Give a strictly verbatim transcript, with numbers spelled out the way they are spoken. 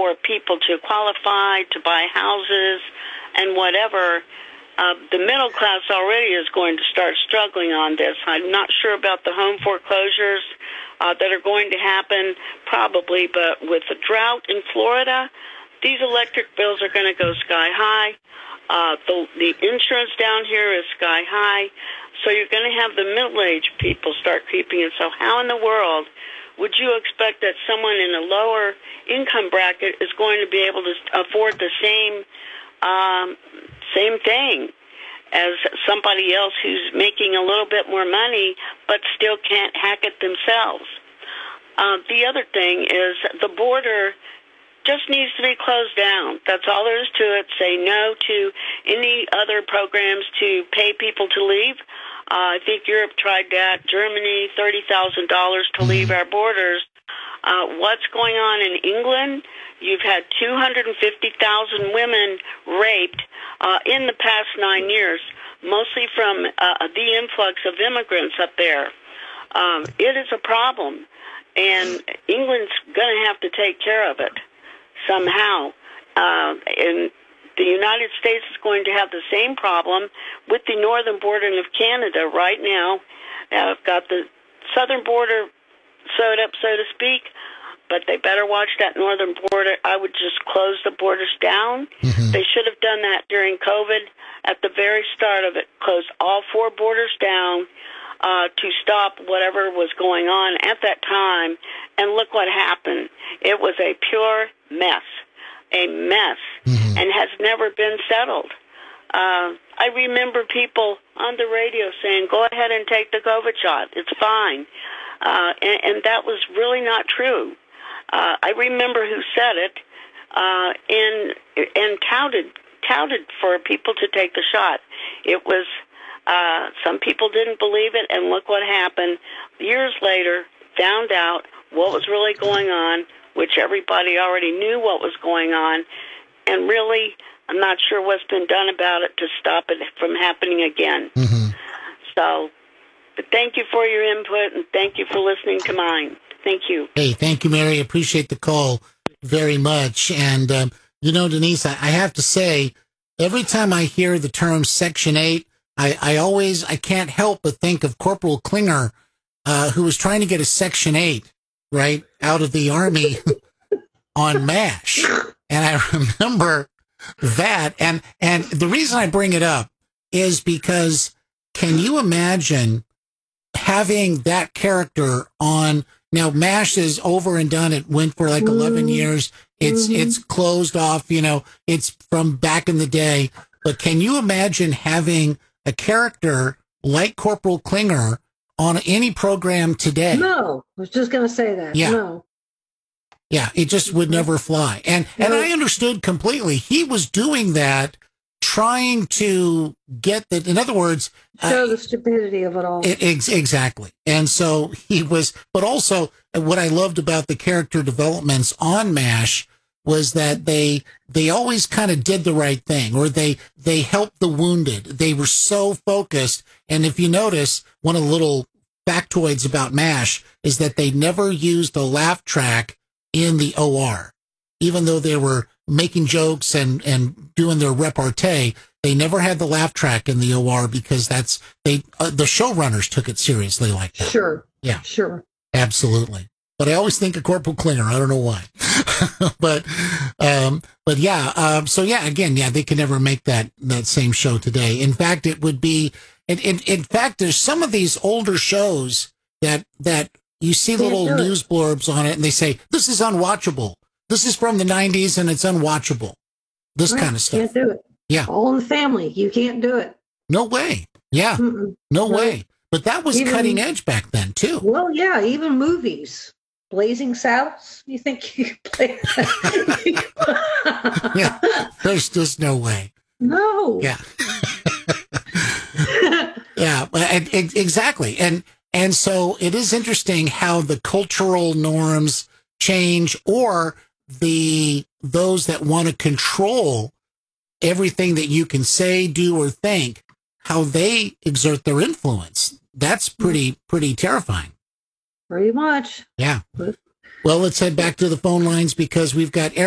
for people to qualify, to buy houses, and whatever. Uh, the middle class already is going to start struggling on this. I'm not sure about the home foreclosures uh, that are going to happen, probably, but with the drought in Florida, these electric bills are going to go sky high. Uh, the, the insurance down here is sky high, so you're going to have the middle-aged people start creeping in. So how in the world would you expect that someone in a lower income bracket is going to be able to afford the same um, same thing as somebody else who's making a little bit more money but still can't hack it themselves? Uh, the other thing is the border just needs to be closed down. That's all there is to it. Say no to any other programs to pay people to leave. Uh, I think Europe tried that. Germany, thirty thousand dollars to leave our borders. Uh, what's going on in England? You've had two hundred fifty thousand women raped uh, in the past nine years, mostly from uh, the influx of immigrants up there. Um, it is a problem, and England's going to have to take care of it somehow. Uh, and the United States is going to have the same problem with the northern border of Canada right now. Now, I've got the southern border sewed up, so to speak, but they better watch that northern border. I would just close the borders down. Mm-hmm. They should have done that during COVID at the very start of it, close all four borders down uh, to stop whatever was going on at that time. And look what happened. It was a pure mess, a mess, mm-hmm. and has never been settled. Uh, I remember people on the radio saying, go ahead and take the COVID shot. It's fine. Uh, and, and that was really not true. Uh, I remember who said it uh, and and touted touted for people to take the shot. It was uh, some people didn't believe it, and look what happened. Years later, found out what was really going on, which everybody already knew what was going on, and really, I'm not sure what's been done about it to stop it from happening again. Mm-hmm. So, but thank you for your input, and thank you for listening to mine. Thank you. Hey, thank you, Mary. Appreciate the call very much. And, um, you know, Denise, I, I have to say, every time I hear the term Section eight, I, I always, I can't help but think of Corporal Klinger, uh, who was trying to get a Section eight, right, out of the Army on MASH. And I remember that. And, and the reason I bring it up is because can you imagine having that character on? Now, MASH is over and done. It went for like eleven years. It's, mm-hmm. it's closed off, you know, it's from back in the day. But can you imagine having a character like Corporal Klinger on any program today? No, I was just going to say that. Yeah. No. Yeah, it just would never fly. And, and I understood completely. He was doing that, trying to get that, in other words, show uh, the stupidity of it all. It, ex- exactly. And so he was, but also what I loved about the character developments on MASH was that they, they always kind of did the right thing, or they, they helped the wounded. They were so focused. And if you notice, one of the little factoids about MASH is that they never used a laugh track in the O R, even though they were making jokes and, and doing their repartee. They never had the laugh track in the O R because that's they uh, the showrunners took it seriously like that. Sure. Yeah. Sure. Absolutely. But I always think of Corporal Klinger. I don't know why. but um, but yeah. Um, so yeah. Again, yeah. They can never make that that same show today. In fact, it would be. In, in, in fact, there's some of these older shows that that you see little news blurbs on it, and they say this is unwatchable. This is from the nineties, and it's unwatchable. This right. kind of stuff. Can't do it. Yeah. All in the family. You can't do it. No way. Yeah. Mm-mm. No, no way. But that was even, cutting edge back then, too. Well, yeah. Even movies. Blazing Saddles. You think you could play that? Yeah. There's just no way. No. Yeah. Yeah. And, and, exactly. And, and so it is interesting how the cultural norms change, or the those that want to control everything that you can say, do, or think, how they exert their influence. That's pretty pretty terrifying. Pretty much. Yeah. Well, let's head back to the phone lines because we've got